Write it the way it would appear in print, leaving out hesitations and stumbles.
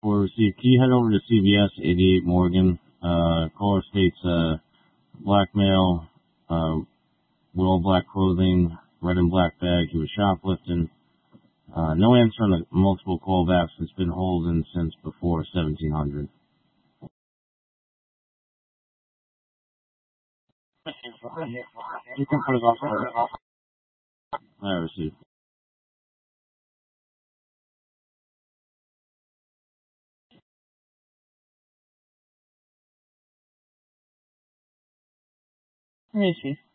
For receipt, can you head over to CVS 88 Morgan? Caller states, black male, with all black clothing, red and black bag. He was shoplifting. No answer on the multiple callbacks. It's been holding since before 1700. You can put it on for I received. Let me see.